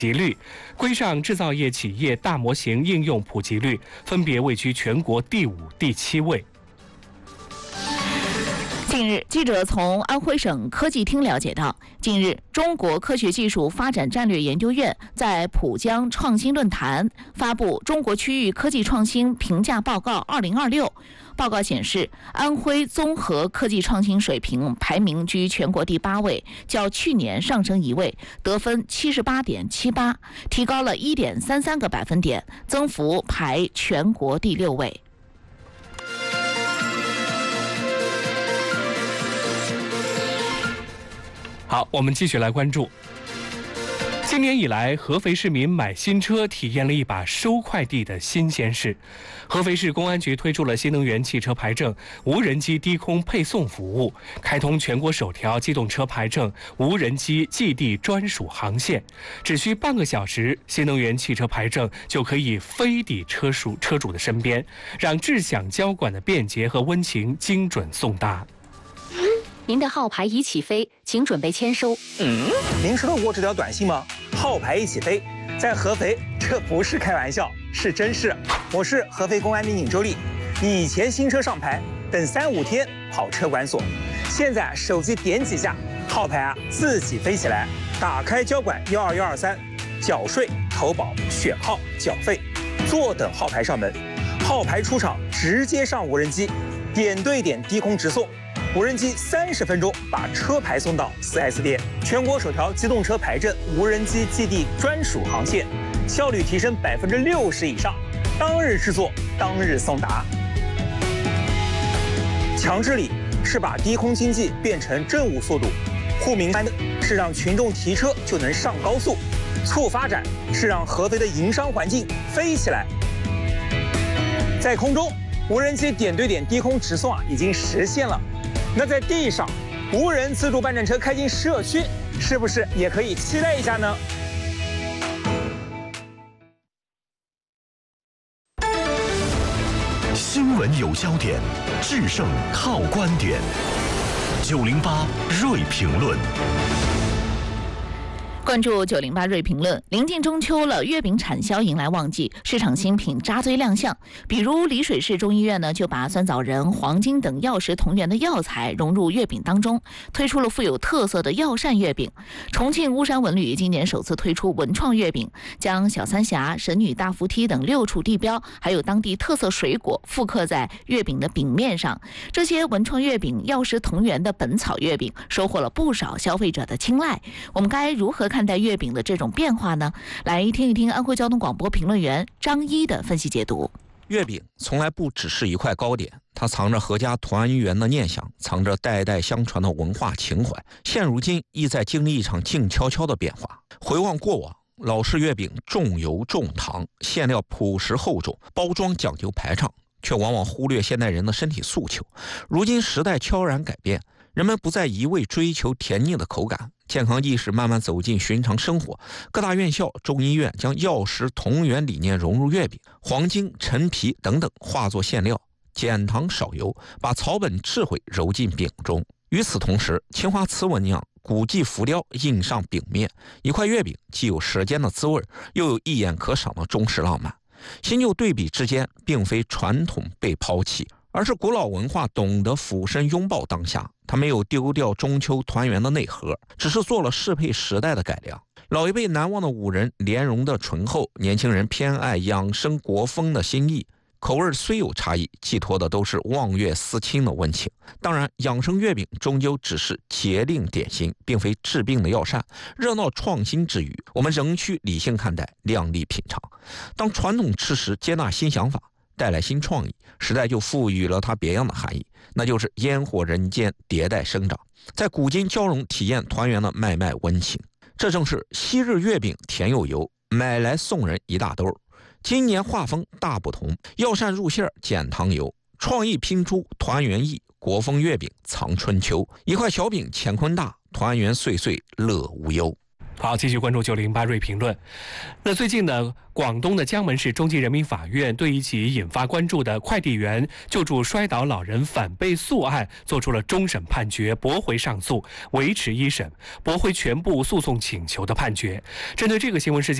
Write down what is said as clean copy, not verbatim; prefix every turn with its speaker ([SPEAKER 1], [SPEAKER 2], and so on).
[SPEAKER 1] 及率，规上制造业企业大模型应用普及率分别位居全国第5、第7位。
[SPEAKER 2] 近日，记者从安徽省科技厅了解到，近日中国科学技术发展战略研究院在浦江创新论坛发布《中国区域科技创新评价报告2026》。报告显示，安徽综合科技创新水平排名居全国第8位，较去年上升1位，得分78.78，提高了1.33个百分点，增幅排全国第6位。
[SPEAKER 1] 好，我们继续来关注。今年以来，合肥市民买新车体验了一把收快递的新鲜事。合肥市公安局推出了新能源汽车牌证无人机低空配送服务，开通全国首条机动车牌证无人机寄递专属航线，只需半个小时，新能源汽车牌证就可以飞抵车主的身边，让智享交管的便捷和温情精准送达。
[SPEAKER 3] 您的号牌已起飞，请准备签收。
[SPEAKER 4] 您收到过这条短信吗？号牌一起飞，在合肥，这不是开玩笑，是真事。我是合肥公安民警周丽。以前新车上牌等3、5天跑车管所，现在手机点几下，号牌自己飞起来。打开交管12123，缴税、投保、选号、缴费，坐等号牌上门。号牌出厂直接上无人机，点对点低空直送。无人机30分钟把车牌送到4S店，全国首条机动车牌证无人机寄递专属航线，效率提升60%以上，当日制作，当日送达。强治理是把低空经济变成政务速度，护民安是让群众提车就能上高速，促发展是让合肥的营商环境飞起来。在空中，无人机点对点低空直送已经实现了。那在地上，无人自助办证车开进社区，是不是也可以期待一下呢？
[SPEAKER 5] 新闻有焦点，制胜靠观点。908锐评论。
[SPEAKER 2] 关注908锐评论。临近中秋了，月饼产销迎来旺季，市场新品扎堆亮相。比如丽水市中医院呢，就把酸枣仁、黄金等药食同源的药材融入月饼当中，推出了富有特色的药膳月饼。重庆巫山文旅今年首次推出文创月饼，将小三峡、神女大扶梯等6处地标，还有当地特色水果复刻在月饼的饼面上。这些文创月饼、药食同源的本草月饼，收获了不少消费者的青睐。我们该如何看待月饼的这种变化呢？来听一听安徽交通广播评论员张一的分析解读。
[SPEAKER 6] 月饼从来不只是一块糕点，它藏着阖家团圆的念想，藏着代代相传的文化情怀。现如今亦在经历一场静悄悄的变化。回望过往，老式月饼重油重糖，馅料朴实厚重，包装讲究排场，却往往忽略现代人的身体诉求。如今时代悄然改变，人们不再一味追求甜腻的口感，健康意识慢慢走进寻常生活。各大院校、中医院将药食同源理念融入月饼，黄金、陈皮等等化作馅料，减糖少油，把草本智慧揉进饼中。与此同时，青花瓷纹样古迹浮雕印上饼面，一块月饼既有舌尖的滋味，又有一眼可赏的中式浪漫。新旧对比之间，并非传统被抛弃，而是古老文化懂得俯身拥抱当下。它没有丢掉中秋团圆的内核，只是做了适配时代的改良。老一辈难忘的五仁莲蓉的醇厚，年轻人偏爱养生国风的新意。口味虽有差异，寄托的都是望月思亲的温情。当然，养生月饼终究只是节令点心，并非治病的药膳。热闹创新之余，我们仍需理性看待，量力品尝。当传统吃食接纳新想法，带来新创意，时代就赋予了它别样的含义，那就是烟火人间，迭代生长，在古今交融体验团圆的脉脉温情。这正是昔日月饼甜又油，买来送人一大兜。今年画风大不同，药膳入馅减糖油，创意拼出团圆意，国风月饼藏春秋。一块小饼乾坤大，团圆岁岁乐无忧。
[SPEAKER 1] 好，继续关注908锐评论。那最近呢，广东的江门市中级人民法院对一起引发关注的快递员救助摔倒老人反被诉案作出了终审判决，驳回上诉，维持一审，驳回全部诉讼请求的判决。针对这个新闻事件，